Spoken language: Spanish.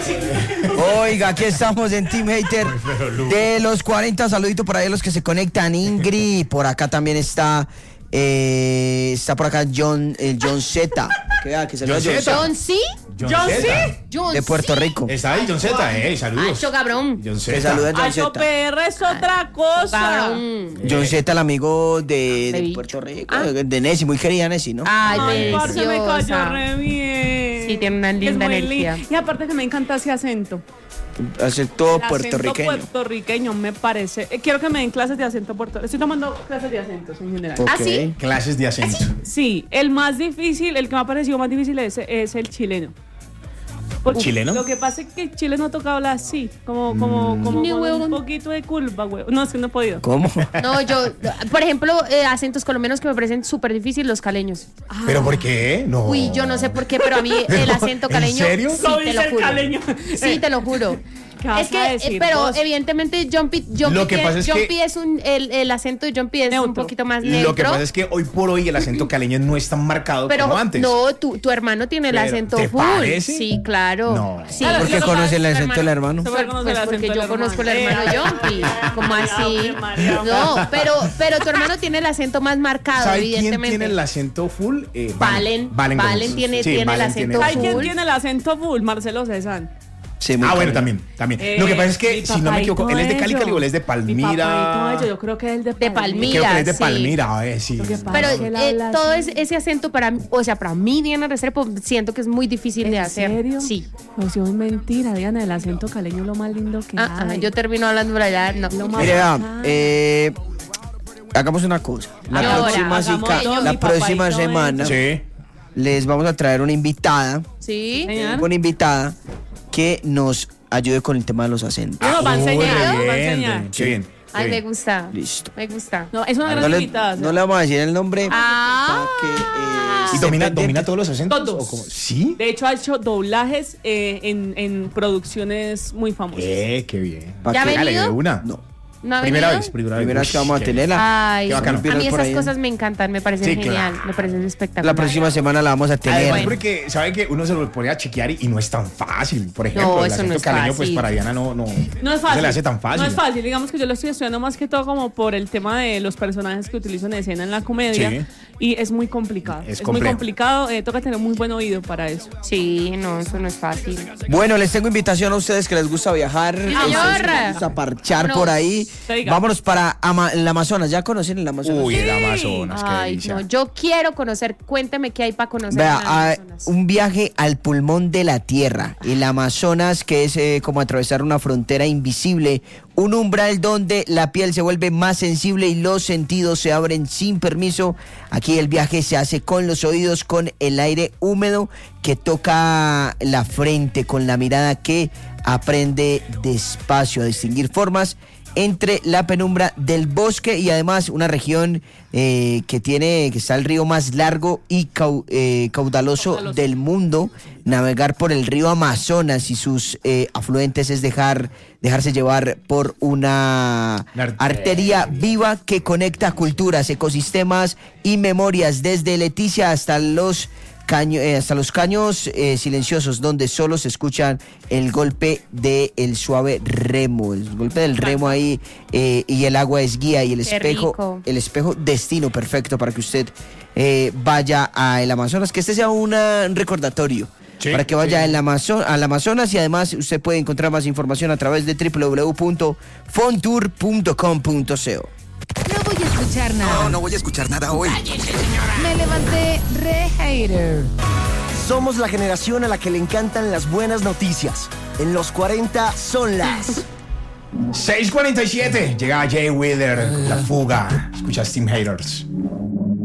Oiga, aquí estamos en Team Hater de los 40. Saludito por ahí a los que se conectan. Ingrid, por acá también está por acá John Z. Que saluda John C. De Puerto Rico. Está ahí John Z, saludos. Acho, cabrón. John Z. Te saluda John Z. PR es otra cosa. John Z, el amigo de Puerto Rico, de Nessie, muy querida Nessie, ¿no? Ay, parce, me cayó deliciosa. re bien. Sí, tiene una linda Es muy energía. linda. Y aparte que me encanta ese acento. Acento El puertorriqueño. acento puertorriqueño me parece. Quiero que me den clases de acento puertorriqueño. Estoy tomando clases de acentos en general. Ok. ¿Ah, sí? Clases de acento. Sí, el más difícil, el que me ha parecido más difícil es el chileno. Porque ¿Chileno? Lo que pasa es que el chileno ha tocado hablar así, como Ni con huevón. un poquito de culpa, huevo. No, es que no he podido. ¿Cómo? No, yo, por ejemplo, acentos colombianos que me parecen súper difíciles, los caleños. ¿Pero por qué? No. Uy, yo no sé por qué, pero a mí el acento caleño. ¿En serio? Sí, Lo te dice lo el juro. caleño. Sí, te lo juro. ¿Qué vas Es que, a decir, pero vos? evidentemente Jumpy Lo que pasa es que- es el acento de Jumpy es un Neutro. poquito más neutro. Lo que pasa es que hoy por hoy el acento caleño no es tan marcado pero como antes. no, tu hermano tiene el Pero, acento ¿te full. parece? Sí, claro. No. Sí. Claro, ¿Por qué lo que conoce pasa el es acento del hermano? Se puede conocer el acento Porque del yo hermano. conozco el hermano Jumpy. Como así? No, pero tu hermano tiene el acento más marcado, ¿Sabe quién evidentemente. tiene el acento full? Valen Gómez. tiene Sí, el Valen acento ¿Hay full. quien tiene el acento full? Marcelo Cezanne. Sí, muy Bueno, cariño. también. Lo que pasa es que, Mi si no me equivoco, él es de Cali, papaito o él es de Mi Palmira. papaito Bello, yo creo que es el de Palmira. Creo que él es de sí. Palmira, sí. Lo que pasa Pero es que él habla todo así. ese acento para mí, o sea, para mí, Diana Restrepo, siento que es muy difícil de ¿En hacer. serio? Sí. No, si es mentira, Diana, el acento caleño es lo más lindo que hay. Yo termino hablando por allá. No. Lo más Mire, bacano. hagamos una cosa. La Ahora, próxima, hagamos la mi próxima papaito semana Sí. les vamos a traer una invitada. Sí. Señor. Una invitada que nos ayude con el tema de los acentos. No, va a enseñar, Uy, va a bien, enseñar. qué bien. Ay, qué me bien. gusta. Listo. Me gusta. No, es una gran invitada. No le vamos a decir el nombre. Ah. para que, ¿Y esté domina pendiente. todos los acentos? Todos. ¿O cómo? ¿Sí? De hecho, ha hecho doblajes en producciones muy famosas. Qué bien. ¿Pa' ¿Ya qué? ha Dale, venido? de una. No. ¿No ha Primera venido? vez, primera Primera vez que vamos a Qué bien. tenerla. Ay, Qué bacano. a mí Por esas ahí. cosas me encantan, me parecen Sí, genial, claro. me parecen espectaculares. La próxima semana la vamos a tener. Además, Bueno. porque sabe que uno se lo pone a chequear y no es tan fácil. Por ejemplo, No, el eso no acento es caleño, pues fácil. para Diana no No es fácil. se le hace tan fácil. No es fácil. Digamos que yo lo estoy estudiando más que todo como por el tema de los personajes que utilizo en escena en la comedia. Sí. Y es muy complicado. Es muy complejo. complicado. Toca tener muy buen oído para eso. Sí, no, eso no es fácil. Bueno, les tengo invitación a ustedes que les gusta viajar, a ustedes que señor. les gusta parchar Vámonos. por ahí. Oiga. Vámonos para el Amazonas. ¿Ya conocen el Amazonas? Uy, el Amazonas, qué Ay, delicia. no, yo quiero conocer, cuénteme qué hay para conocer Vea, en el Amazonas. un viaje al pulmón de la tierra. El Amazonas, que es como atravesar una frontera invisible, un umbral donde la piel se vuelve más sensible y los sentidos se abren sin permiso. Aquí el viaje se hace con los oídos, con el aire húmedo que toca la frente, con la mirada que aprende despacio a distinguir formas entre la penumbra del bosque y además una región que está el río más largo y caudaloso del mundo. Navegar por el río Amazonas y sus afluentes es dejarse llevar por una arteria viva que conecta culturas, ecosistemas y memorias desde Leticia hasta los caños silenciosos donde solo se escuchan el golpe del suave remo, el golpe del remo ahí y el agua es guía y Qué rico. el espejo destino perfecto para que usted vaya al Amazonas, que este sea un recordatorio. Sí, para que vaya sí. al Amazonas y además usted puede encontrar más información a través de www.fontour.com.co. No voy a escuchar nada. No voy a escuchar nada hoy. Me levanté re hater. Somos la generación a la que le encantan las buenas noticias. En los 40 son las... 6:47. Llega Jay Wheeler, La Fuga. Escuchas Team Haters.